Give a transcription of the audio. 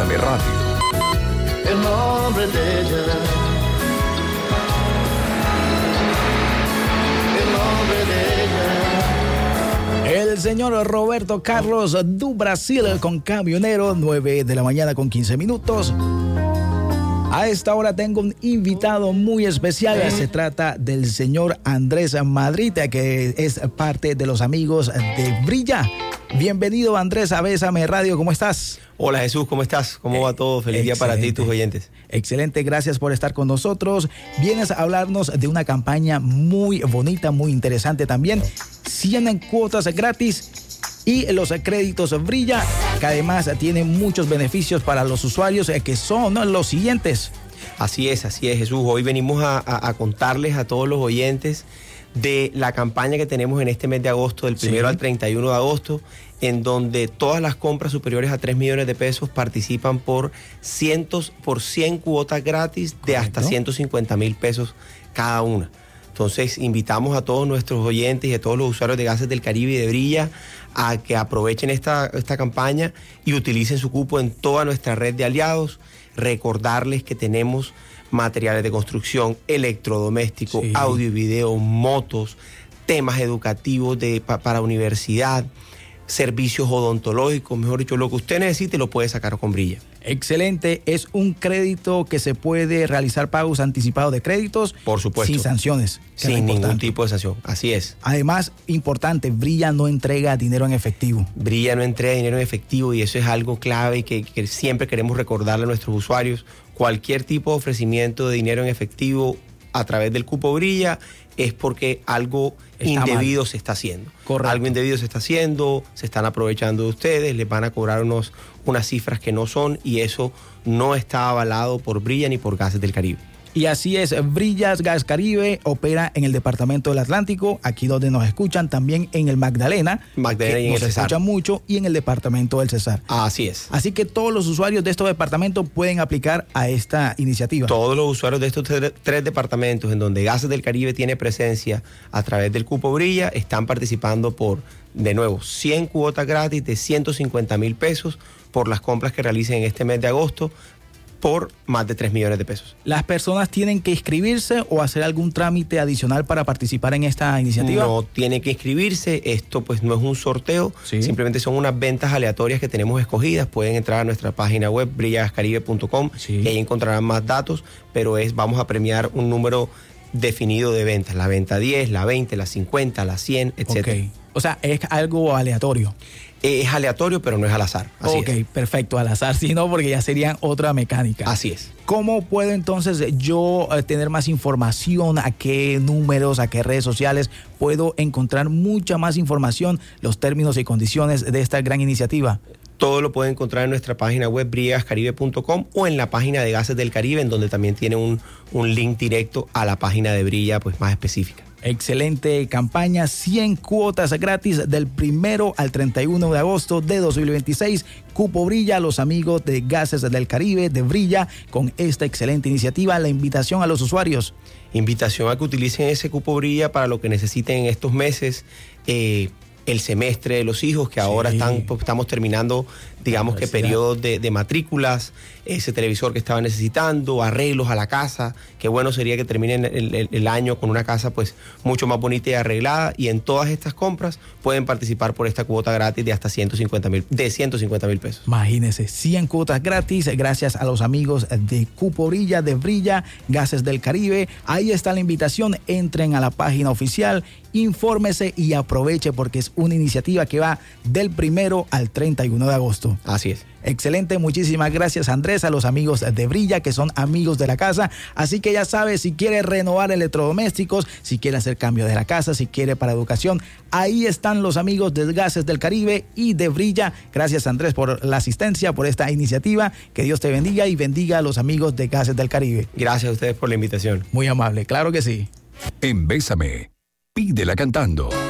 Bésame Radio. El nombre de ella. El nombre de ella. El señor Roberto Carlos do Brasil con Camionero, 9 de la mañana con 15 minutos. A esta hora tengo un invitado muy especial. Se trata del señor Andrés Madrid, que es parte de los amigos de Brilla. Bienvenido, Andrés, a Bésame Radio. ¿Cómo estás? Hola, Jesús, ¿cómo estás? ¿Cómo va todo? Feliz día para ti y tus oyentes. Excelente, gracias por estar con nosotros. Vienes a hablarnos de una campaña muy bonita, muy interesante también. 100 cuotas gratis y los créditos Brilla, que además tienen muchos beneficios para los usuarios, que son los siguientes. Así es, Jesús. Hoy venimos a contarles a todos los oyentes de la campaña que tenemos en este mes de agosto, del 1 al 31 de agosto, en donde todas las compras superiores a 3 millones de pesos participan por 100 cuotas gratis de hasta 150,000 pesos cada una. Entonces, invitamos a todos nuestros oyentes y a todos los usuarios de Gases del Caribe y de Brilla a que aprovechen esta campaña y utilicen su cupo en toda nuestra red de aliados. Recordarles que tenemos materiales de construcción, electrodomésticos, audio y video, motos, temas educativos para universidad, servicios odontológicos, mejor dicho, lo que usted necesite lo puede sacar con Brilla. Excelente, es un crédito que se puede realizar pagos anticipados de créditos. Por supuesto. Sin sanciones. Sin ningún tipo de sanción, así es. Además, importante, Brilla no entrega dinero en efectivo. Brilla no entrega dinero en efectivo y eso es algo clave que siempre queremos recordarle a nuestros usuarios. Cualquier tipo de ofrecimiento de dinero en efectivo a través del cupo Brilla es porque algo indebido se está haciendo. Correcto. Algo indebido se está haciendo, se están aprovechando de ustedes, les van a cobrar unas cifras que no son y eso no está avalado por Brilla ni por Gases del Caribe. Y así es, Brillas Gas Caribe opera en el departamento del Atlántico, aquí donde nos escuchan, también en el Magdalena y en el Cesar. Escuchan mucho, y en el departamento del Cesar. Así es. Así que todos los usuarios de estos departamentos pueden aplicar a esta iniciativa. Todos los usuarios de estos tres departamentos en donde Gases del Caribe tiene presencia a través del cupo Brilla están participando por, de nuevo, 100 cuotas gratis de 150,000 pesos por las compras que realicen en este mes de agosto, por más de 3 millones de pesos. ¿Las personas tienen que inscribirse o hacer algún trámite adicional para participar en esta iniciativa? No tienen que inscribirse, esto pues no es un sorteo, simplemente son unas ventas aleatorias que tenemos escogidas. Pueden entrar a nuestra página web, brillagascaribe.com, y ahí encontrarán más datos, pero vamos a premiar un número definido de ventas, la venta 10, la 20, la 50, la 100, etc. Okay. O sea, es algo aleatorio. Es aleatorio, pero no es al azar. Así es. Perfecto, al azar, si no, porque ya serían otra mecánica. Así es. ¿Cómo puedo entonces yo tener más información? ¿A qué números, a qué redes sociales puedo encontrar mucha más información, los términos y condiciones de esta gran iniciativa? Todo lo pueden encontrar en nuestra página web, brillagascaribe.com, o en la página de Gases del Caribe, en donde también tiene un link directo a la página de Brilla, pues más específica. Excelente campaña, 100 cuotas gratis del 1 al 31 de agosto de 2026. Cupo Brilla, los amigos de Gases del Caribe, de Brilla, con esta excelente iniciativa. La invitación a los usuarios. Invitación a que utilicen ese cupo Brilla para lo que necesiten en estos meses. El semestre de los hijos, que ahora estamos terminando, digamos que periodos de matrículas, ese televisor que estaba necesitando, arreglos a la casa. Qué bueno sería que terminen el año con una casa pues mucho más bonita y arreglada, y en todas estas compras pueden participar por esta cuota gratis de hasta 150,000 pesos. Imagínense, 100 cuotas gratis gracias a los amigos de Cupo Brilla, de Brilla, Gases del Caribe. Ahí está la invitación, entren a la página oficial, infórmese y aproveche porque es una iniciativa que va del 1 al 31 de agosto. Así es. Excelente, muchísimas gracias, Andrés, a los amigos de Brilla, que son amigos de la casa. Así que ya sabes, si quiere renovar electrodomésticos, si quiere hacer cambio de la casa, si quiere para educación, ahí están los amigos de Gases del Caribe y de Brilla. Gracias, Andrés, por la asistencia, por esta iniciativa. Que Dios te bendiga y bendiga a los amigos de Gases del Caribe. Gracias a ustedes por la invitación. Muy amable, claro que sí. En Bésame, pídela cantando.